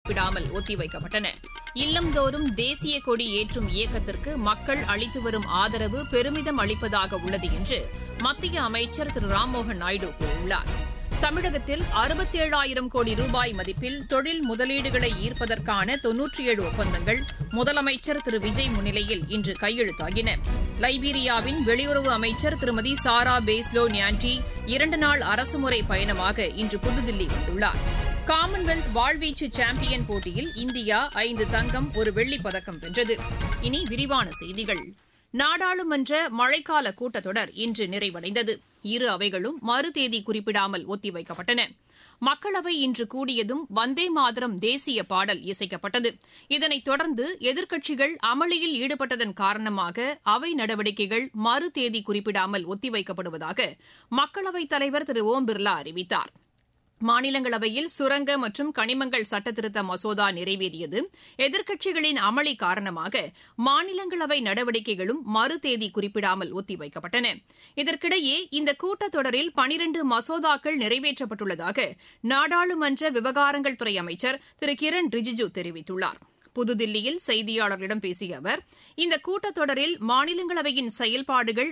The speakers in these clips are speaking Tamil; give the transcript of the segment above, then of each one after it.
குறிப்பிடாமல் ஒத்திவைக்கப்பட்டன. இல்லந்தோறும் தேசிய கொடி ஏற்றும் இயக்கத்திற்கு மக்கள் அளித்து வரும் ஆதரவு பெருமிதம் அளிப்பதாக உள்ளது என்று மத்திய அமைச்சர் திரு ராம்மோகன் நாயுடு கூறியுள்ளார். தமிழகத்தில் 67,000 கோடி ரூபாய் மதிப்பில் தொழில் முதலீடுகளை ஈர்ப்பதற்கான 97 ஒப்பந்தங்கள் முதலமைச்சர் திரு விஜய் முன்னிலையில் இன்று கையெழுத்தாகின. லைபீரியாவின் வெளியுறவு அமைச்சர் திருமதி சாரா பேஸ்லோ நியாண்டி 2 நாள் அரசுமுறை பயணமாக இன்று புதுதில்லி வந்துள்ளார். காமன்வெல்த் வாழ்வீச்சு சாம்பியன் போட்டியில் இந்தியா 5 தங்கம் 1 வெள்ளிப் பதக்கம் வென்றது. இனி விரிவான செய்திகள். நாடாளுமன்ற மழைக்கால கூட்டத்தொடர் இன்று நிறைவடைந்தது. இரு அவைகளும் மறு தேதி குறிப்பிடாமல் ஒத்திவைக்கப்பட்டன. மக்களவை இன்று கூடியதும் வந்தே மாதரம் தேசிய பாடல் இசைக்கப்பட்டது. இதனைத் தொடர்ந்து எதிர்க்கட்சிகள் அமளியில் ஈடுபட்டதன் காரணமாக அவை நடவடிக்கைகள் மறு தேதி குறிப்பிடாமல் ஒத்திவைக்கப்படுவதாக மக்களவைத் தலைவர் திரு ஓம் பிர்லா அறிவித்தார். மாநிலங்களவையில் சுரங்க மற்றும் கனிமங்கள் சட்டத்திருத்த மசோதா நிறைவேறியது. எதிர்க்கட்சிகளின் அமளி காரணமாக மாநிலங்களவை நடவடிக்கைகளும் மறு தேதி குறிப்பிடாமல் ஒத்திவைக்கப்பட்டன. இதற்கிடையே இந்த கூட்டத்தொடரில் 12 மசோதாக்கள் நிறைவேற்றப்பட்டுள்ளதாக நாடாளுமன்ற விவகாரங்கள் துறை அமைச்சர் திரு கிரண் ரிஜிஜு தெரிவித்துள்ளார். புதுதில்லியில் செய்தியாளர்களிடம் பேசிய அவர், இந்த கூட்டத்தொடரில் மாநிலங்களவையின் செயல்பாடுகள்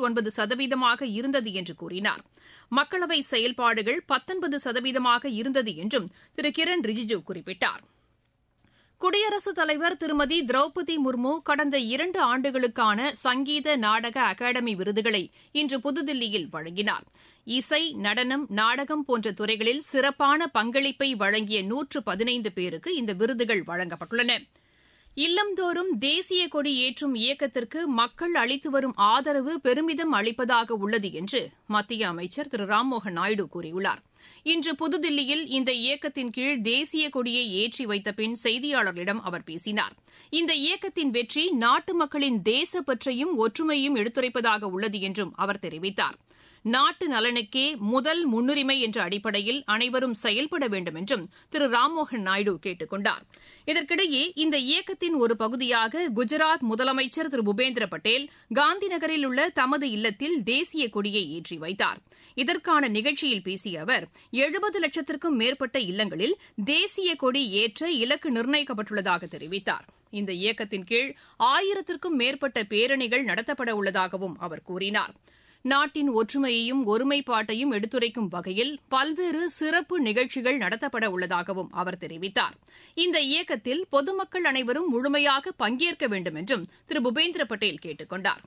39% இருந்தது என்று கூறினார். மக்களவை செயல்பாடுகள் 19% இருந்தது என்றும் திரு கிரண் ரிஜிஜு குறிப்பிட்டார். குடியரசுத் தலைவர் திருமதி திரௌபதி முர்மு கடந்த 2 ஆண்டுகளுக்கான சங்கீத நாடக அகாடமி விருதுகளை இன்று புதுதில்லியில் வழங்கினார். இசை, நடனம், நாடகம் போன்ற துறைகளில் சிறப்பான பங்களிப்பை வழங்கிய 115 பேருக்கு இந்த விருதுகள் வழங்கப்பட்டுள்ளன. இல்லந்தோறும் தேசிய கொடி ஏற்றும் இயக்கத்திற்கு மக்கள் அளித்து வரும் ஆதரவு பெருமிதம் அளிப்பதாக உள்ளது என்று மத்திய அமைச்சர் திரு ராம்மோகன் நாயுடு கூறியுள்ளார். இன்று புதுதில்லியில் இந்த இயக்கத்தின் கீழ் தேசிய கொடியை ஏற்றி வைத்த பின் செய்தியாளர்களிடம் அவர் பேசினார். இந்த இயக்கத்தின் வெற்றி நாட்டு மக்களின் தேசப்பற்றையும் ஒற்றுமையும் எடுத்துரைப்பதாக உள்ளது என்றும் அவர் தெரிவித்தார். நாட்டு நலனுக்கே முதல் முன்னுரிமை என்ற அடிப்படையில் அனைவரும் செயல்பட வேண்டும் என்றும் திரு ராம்மோகன் நாயுடு கேட்டுக் கொண்டார். இதற்கிடையே இந்த இயக்கத்தின் ஒரு பகுதியாக குஜராத் முதலமைச்சர் திரு பூபேந்திர பட்டேல் காந்தி நகரில் உள்ள தமது இல்லத்தில் தேசிய கொடியை ஏற்றி வைத்தார். இதற்கான நிகழ்ச்சியில் பேசிய அவர் 70 லட்சத்திற்கும் மேற்பட்ட இல்லங்களில் தேசிய கொடி ஏற்ற இலக்கு நிர்ணயிக்கப்பட்டுள்ளதாக தெரிவித்தார். இந்த இயக்கத்தின் கீழ் 1000த்திற்கும் மேற்பட்ட பேரணிகள் நடத்தப்பட உள்ளதாகவும் அவர் கூறினார். நாட்டின் ஒற்றுமையையும் ஒருமைப்பாட்டையும் எடுத்துரைக்கும் வகையில் பல்வேறு சிறப்பு நிகழ்ச்சிகள் நடத்தப்பட உள்ளதாகவும் அவர் தெரிவித்தார். இந்த இயக்கத்தில் பொதுமக்கள் அனைவரும் முழுமையாக பங்கேற்க வேண்டும் என்றும் திரு பூபேந்திர பட்டேல் கேட்டுக் கொண்டார்.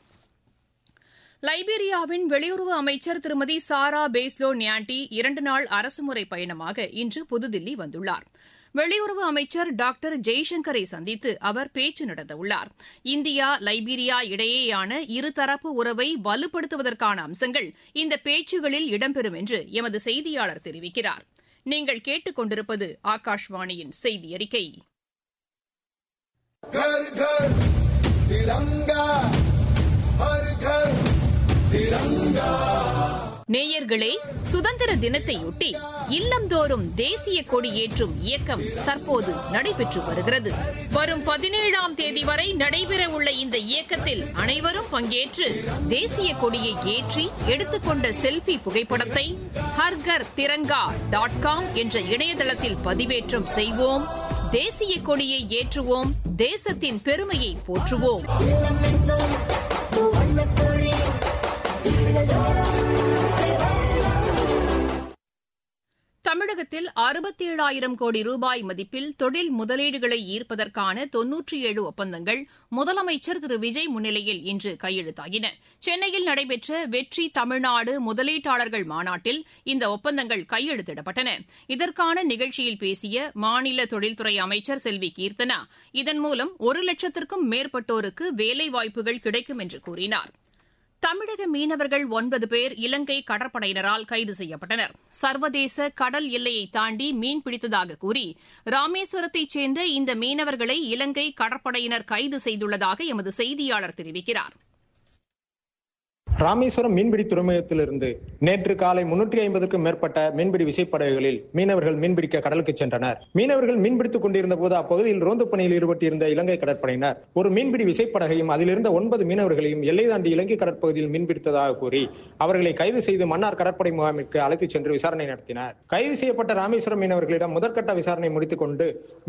லைபீரியாவின் வெளியுறவு அமைச்சர் திருமதி சாரா பேஸ்லோ நியாண்டி 2 நாள் அரசுமுறை பயணமாக இன்று புதுதில்லி வந்துள்ளார். வெளியுறவு அமைச்சர் டாக்டர் ஜெய்சங்கரை சந்தித்து அவர் பேச்சு நடத்தவுள்ளார். இந்தியா லைபீரியா இடையேயான இருதரப்பு உறவை வலுப்படுத்துவதற்கான அம்சங்கள் இந்த பேச்சுகளில் இடம்பெறும் என்று எமது செய்தியாளர் தெரிவிக்கிறார். நீங்கள் கேட்டுக் கொண்டிருப்பது ஆகாஷ்வாணியின் செய்தி அறிக்கை. நேயர்களே, சுதந்திர தினத்தையொட்டி இல்லந்தோறும் தேசிய கொடி ஏற்றும் இயக்கம் தற்போது நடைபெற்று வருகிறது. வரும் 17ஆம் தேதி வரை நடைபெறவுள்ள இந்த இயக்கத்தில் அனைவரும் பங்கேற்று தேசிய கொடியை ஏற்றி எடுத்துக்கொண்ட செல்ஃபி புகைப்படத்தை harghar.tiranga.com என்ற இணையதளத்தில் பதிவேற்றம் செய்வோம். தேசிய கொடியை ஏற்றுவோம். தேசத்தின் பெருமையை போற்றுவோம். தமிழகத்தில் 67,000 கோடி ரூபாய் மதிப்பில் தொழில் முதலீடுகளை ஈர்ப்பதற்கான 97 ஒப்பந்தங்கள் முதலமைச்சர் திரு விஜய் முன்னிலையில் இன்று கையெழுத்தாகின. சென்னையில் நடைபெற்ற வெற்றி தமிழ்நாடு முதலீட்டாளர்கள் மாநாட்டில் இந்த ஒப்பந்தங்கள் கையெழுத்திடப்பட்டன. இதற்கான நிகழ்ச்சியில் பேசிய மாநில தொழில்துறை அமைச்சர் செல்வி கீர்த்தனா, இதன் மூலம் 1 லட்சத்திற்கும் மேற்பட்டோருக்கு வேலைவாய்ப்புகள் கிடைக்கும் என்று கூறினார். தமிழக மீனவர்கள் 9 பேர் இலங்கை கடற்படையினரால் கைது செய்யப்பட்டனர். சர்வதேச கடல் எல்லையை தாண்டி மீன் பிடித்ததாக கூறி ராமேஸ்வரத்தைச் சேர்ந்த இந்த மீனவர்களை இலங்கை கடற்படையினர் கைது செய்துள்ளதாக எமது செய்தியாளர் தெரிவிக்கிறார். ராமேஸ்வரம் மீன்பிடி துறைமுகத்திலிருந்து நேற்று காலை 350க்கும் மேற்பட்ட மீன்பிடி விசைப்படகுகளில் மீனவர்கள் மீன்பிடிக்க கடலுக்கு சென்றனர். மீனவர்கள் மீன்பிடித்துக் கொண்டிருந்த போது அப்பகுதியில் ரோந்து பணியில் ஈடுபட்டிருந்த இலங்கை கடற்படையினர் ஒரு மீன்பிடி விசைப்படகையும் அதிலிருந்த 9 மீனவர்களையும் எல்லை தாண்டி இலங்கை கடற்பகுதியில் மீன்பிடித்ததாக கூறி அவர்களை கைது செய்து மன்னார் கடற்படை முகாமிற்கு அழைத்துச் சென்று விசாரணை நடத்தினர். கைது செய்யப்பட்ட ராமேஸ்வரம் மீனவர்களிடம் முதற்கட்ட விசாரணை முடித்துக் கொண்டு